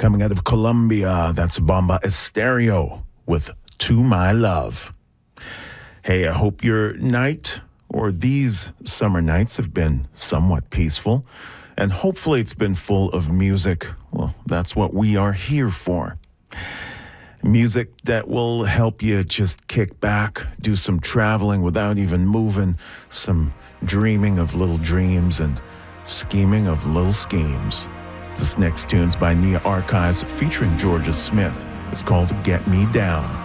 Coming out of Colombia, that's Bomba Estéreo with To My Love. Hey, I hope your night or these summer nights have been somewhat peaceful, and hopefully it's been full of music. Well, that's what we are here for. Music that will help you just kick back, do some traveling without even moving, some dreaming of little dreams and scheming of little schemes. This next tune's by Nia Archives featuring Georgia Smith. It's called Get Me Down.